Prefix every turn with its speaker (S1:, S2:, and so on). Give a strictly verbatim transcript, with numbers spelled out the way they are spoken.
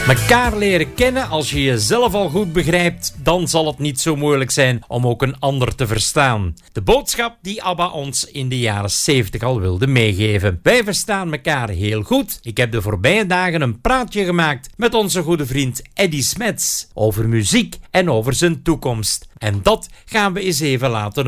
S1: Mekaar leren kennen, als je jezelf al goed begrijpt, dan zal het niet zo moeilijk zijn om ook een ander te verstaan. De boodschap die ABBA ons in de jaren zeventig al wilde meegeven. Wij verstaan mekaar heel goed. Ik heb de voorbije dagen een praatje gemaakt met onze goede vriend Eddy Smets over muziek en over zijn toekomst. En dat gaan we eens even laten